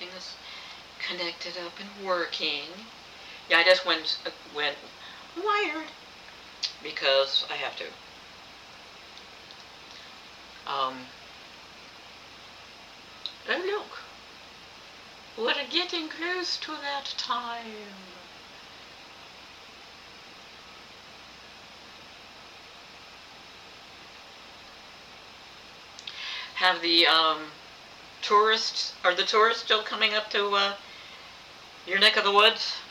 everything is connected up and working. Yeah, I just went wired because I have to. Oh look, we're getting close to that time. Have the tourists, are the tourists still coming up to your neck of the woods?